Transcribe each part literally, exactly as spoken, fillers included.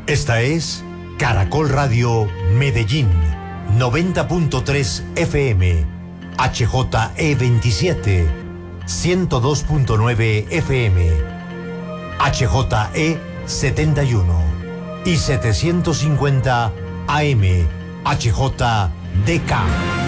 Esta es Caracol Radio Medellín, noventa punto tres F M, H J E veintisiete, ciento dos punto nueve F M, H J E setenta y uno y setecientos cincuenta A M, H J D K.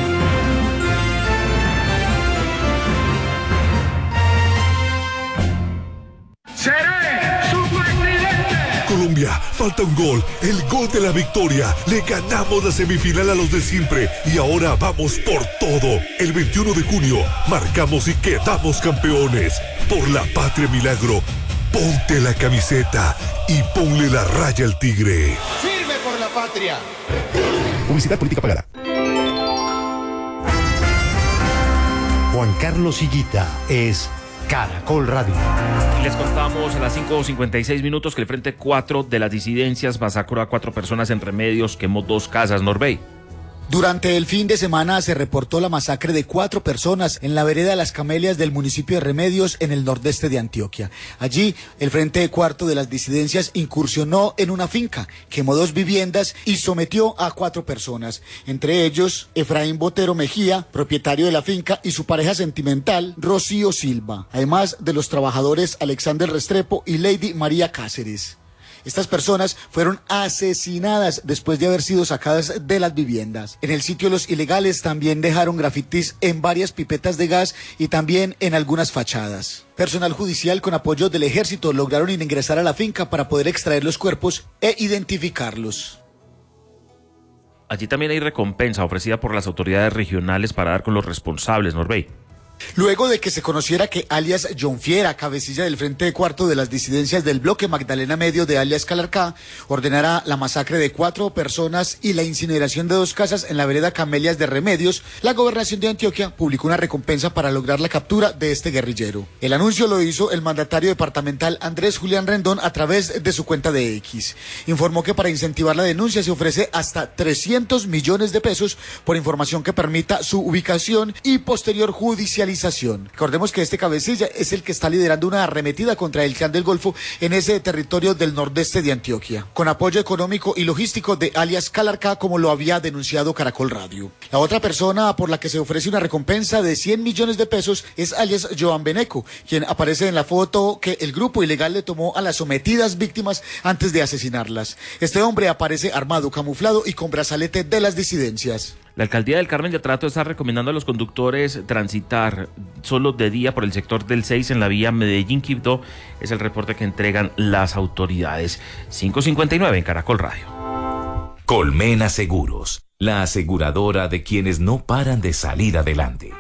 Colombia, falta un gol, el gol de la victoria. Le ganamos la semifinal a los de siempre y ahora vamos por todo. El veintiuno de junio marcamos y quedamos campeones. Por la patria milagro, ponte la camiseta y ponle la raya al tigre. ¡Firme por la patria! Publicidad política pagada. Juan Carlos Higuita es Caracol Radio. Les contamos a las cinco cincuenta y seis minutos que el Frente cuatro de las disidencias masacró a cuatro personas en Remedios, quemó dos casas. Norbey. Durante el fin de semana se reportó la masacre de cuatro personas en la vereda de Las Camelias del municipio de Remedios, en el nordeste de Antioquia. Allí, el Frente Cuarto de las Disidencias incursionó en una finca, quemó dos viviendas y sometió a cuatro personas, entre ellos Efraín Botero Mejía, propietario de la finca, y su pareja sentimental, Rocío Silva, además de los trabajadores Alexander Restrepo y Lady María Cáceres. Estas personas fueron asesinadas después de haber sido sacadas de las viviendas. En el sitio los ilegales también dejaron grafitis en varias pipetas de gas y también en algunas fachadas. Personal judicial con apoyo del ejército lograron ingresar a la finca para poder extraer los cuerpos e identificarlos. Allí también hay recompensa ofrecida por las autoridades regionales para dar con los responsables. Norbey. Luego de que se conociera que alias John Fiera, cabecilla del Frente Cuarto de las Disidencias del bloque Magdalena Medio de alias Calarcá, ordenara la masacre de cuatro personas y la incineración de dos casas en la vereda Camelias de Remedios, la Gobernación de Antioquia publicó una recompensa para lograr la captura de este guerrillero. El anuncio lo hizo el mandatario departamental Andrés Julián Rendón a través de su cuenta de X. Informó que para incentivar la denuncia se ofrece hasta trescientos millones de pesos por información que permita su ubicación y posterior judicialización. Recordemos que este cabecilla es el que está liderando una arremetida contra el Clan del Golfo en ese territorio del nordeste de Antioquia, con apoyo económico y logístico de alias Calarcá, como lo había denunciado Caracol Radio. La otra persona por la que se ofrece una recompensa de cien millones de pesos es alias Joan Beneco, quien aparece en la foto que el grupo ilegal le tomó a las sometidas víctimas antes de asesinarlas. Este hombre aparece armado, camuflado y con brazalete de las disidencias. La Alcaldía del Carmen de Atrato está recomendando a los conductores transitar solo de día por el sector del seis en la vía Medellín-Quibdó. Es el reporte que entregan las autoridades. cinco cincuenta y nueve en Caracol Radio. Colmena Seguros, la aseguradora de quienes no paran de salir adelante.